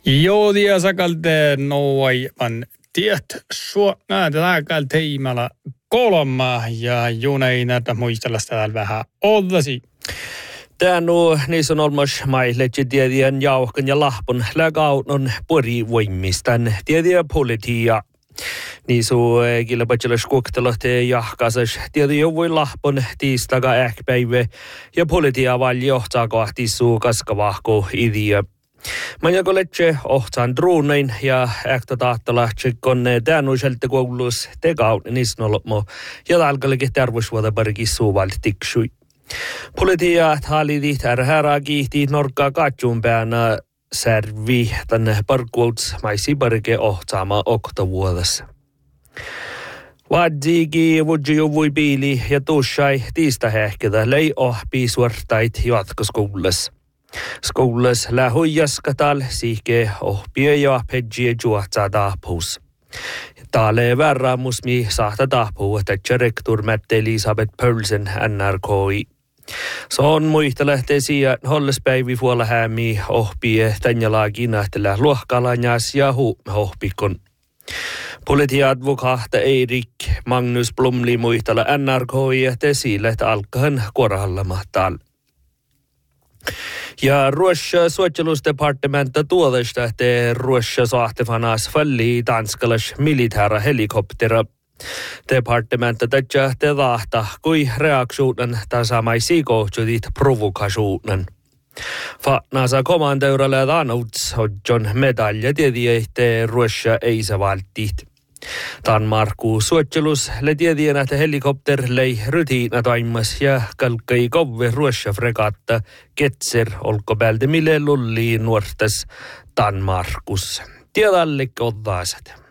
Joo, ja sakalte noai van tiet suona täällä teimalla kolma ja junein näitä muistella täällä vähän ollasi. Tän niin on olmas maille tiedien jauhkan ja lahpon lägaunon pori voimistan tiediä politia. Niin kyllä patselas koktelut jahkasas tiedä voi lahpon tiistaga äkpäivä ja politia valjohtaa kohti kaskavahko idea. Manjakoletse ohtaan druunein ja äkta tahtala tsekkon täännuiselta koulussa tegaun nisnolomo ja talkallekin terveysvuoda parikis suuvalti tiksui. Politia halidi tärhärää kiihti norkkaa katsuun päänä särvi tänne parkuuts maisi parike ohtaama oktavuodessa. Vaadzigi vudjiu vui piili ja tuussai tiista hehketä lei ohpii suortait jatkoskoulussa. Skoulus lähujaskatal siike ohpie ja pedjie juotsaa taapus. Taalee värraamusmi sahta taapuu, että rektor Mette Elisabeth Pölsen NRKI. Se on muista lähteisiä hollespäivi vuolla hämmi ohpie tänjalaakin nähtelä luohkalanjas ja ohpikon. Politia-advokaat Erik Magnus Blomli muistella NRKI ja tesille, että alkahan korhallamahtal. Ja Ruossa suojelusdepartementa tuodesta, että Ruossa sahtefanas falli tanskalas militäära helikoptera. Departementa tätä tahta, kui reaktionen tasamaisi kohtuutit provokasuuden. Fatnasa komandeuralle tanuts hodjon medalja tiedä, että Ruossa ei se valtit. Danmarku suojelus le tiedien, että helikopter lei rutiina toimas ja kalkai kove Ruossa fregatta Ketser olkopäältä mille lulliin nuortas Danmarkus. Tiedallik oddaaset.